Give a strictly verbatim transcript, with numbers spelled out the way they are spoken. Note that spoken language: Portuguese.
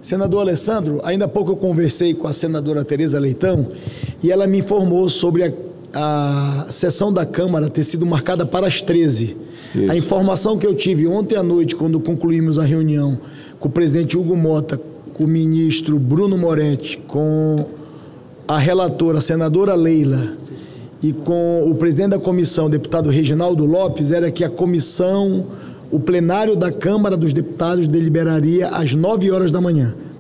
Senador Alessandro, ainda há pouco eu conversei com a senadora Tereza Leitão e ela me informou sobre a, a sessão da Câmara ter sido marcada para as treze. Isso. A informação que eu tive ontem à noite, quando concluímos a reunião com o presidente Hugo Mota, com o ministro Bruno Moretti, com a relatora, a senadora Leila, e com o presidente da comissão, o deputado Reginaldo Lopes, era que a comissão, o plenário da Câmara dos Deputados deliberaria às nove horas da manhã.